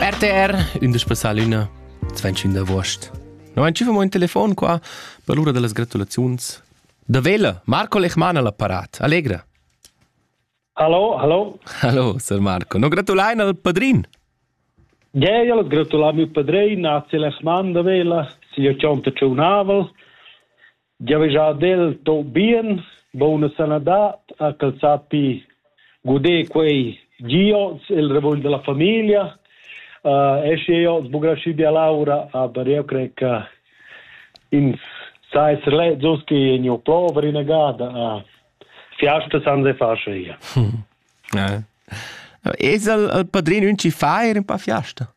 RTR, un spassar l'una, 25 d'agost. No, ci famo un telefon qua per l'ora delle gratulazioni. Da Vela, Marco Lechmann all'apparat. Allegra. Hallo. Hallo, Sir Marco. No gratulai al padrin. Ja, io gratulai mio padrin, Nazi Lechmann da Vela. Si io chonta c'è un avel. Ja veja del to bien, buona sanadat, a calzati gude quei Gio, il revoglio della famiglia. Esce io sbugrasci di Laura, aber io credo che in sai serlezos che in plovere in gada fiasta senza fascia io. Es il padrino un ci fa un pa fiasta?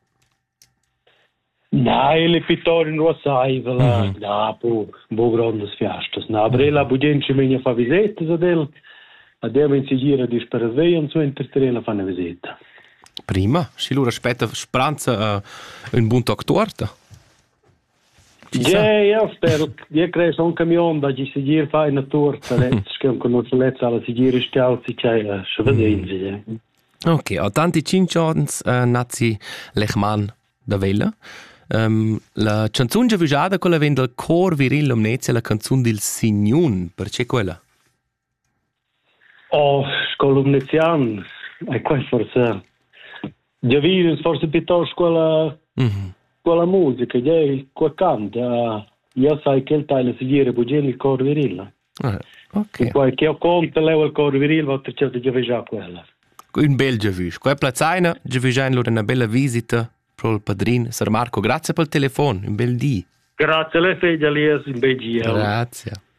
No, le pittori in Rosai, no, po grandes fiestas. No, aber la bugenci mi fa visita ad in si gira di spervei und so interstrela fa una visita. Prima, si loro aspetta spranza un buon torta. Ja, io spero, io credo un camion da ci si gira fa una torta, che non conosce lezza alla si gira scalzi c'è schwedenzi. Ok, ho tanti cincions Nazi Lechmann da Vella. La canzone già visata quella vende il cor viril omnezia la canzone del Signun, perché quella? Oh, scolumnezian, e qua forse già vi forse piuttosto quella musica, già qua canta, io sai che il taglio si gira bugene il cor viril. Ok. E poi che io conto leo il cor viril, va te certo già già quella. Un bel già vis. Qua plazaina, già visano loro una bella visita pro il padrin, Sir Marco. Grazie per il telefono, un bel dì. Grazie a lei, figlia Elias, in bel dia. Grazie.